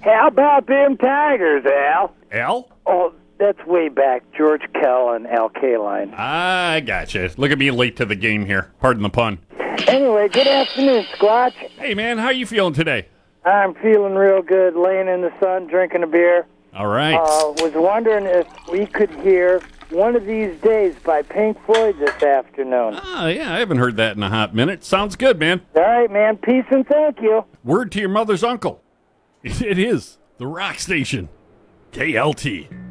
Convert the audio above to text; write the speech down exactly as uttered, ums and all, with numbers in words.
How about them Tigers, Al? Al? Oh, that's way back. George Kell and Al Kaline. I gotcha. Look at me late to the game here. Pardon the pun. Anyway, good afternoon, Squatch. Hey, man, how you feeling today? I'm feeling real good, laying in the sun, drinking a beer. All right. Uh, was wondering if we could hear One of These Days by Pink Floyd this afternoon. Ah, yeah, I haven't heard that in a hot minute. Sounds good, man. All right, man. Peace and thank you. Word to your mother's uncle. It is the Rock Station. K L T.